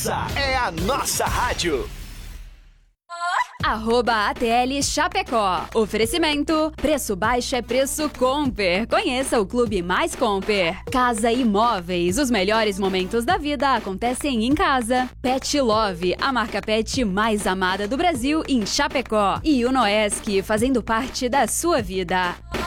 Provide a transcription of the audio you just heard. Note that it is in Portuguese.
Essa é a nossa rádio. @ATL Chapecó. Oferecimento: preço baixo é preço Comper. Conheça o Clube Mais Comper. Casa Imóveis. Os melhores momentos da vida acontecem em casa. Pet Love, a marca pet mais amada do Brasil em Chapecó. E Unoesc, fazendo parte da sua vida.